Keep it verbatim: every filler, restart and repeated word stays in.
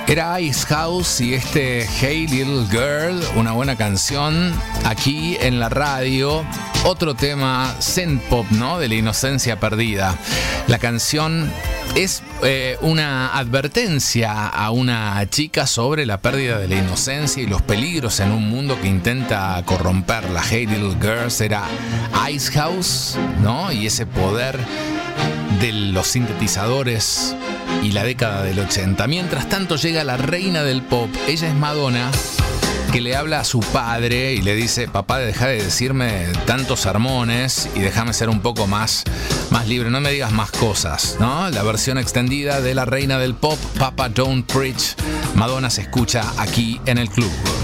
Era Ice House y este Hey Little Girl, una buena canción aquí en la radio. Otro tema synth pop, ¿no? De la inocencia perdida. La canción es eh, una advertencia a una chica sobre la pérdida de la inocencia y los peligros en un mundo que intenta corromperla. Hey Little Girl era Ice House, ¿no? Y ese poder de los sintetizadores y la década del ochenta. Mientras tanto llega la reina del pop. Ella es Madonna, que le habla a su padre y le dice: papá, deja de decirme tantos sermones y déjame ser un poco más, más libre, no me digas más cosas, ¿no? La versión extendida de la reina del pop, Papa Don't Preach. Madonna se escucha aquí en el club.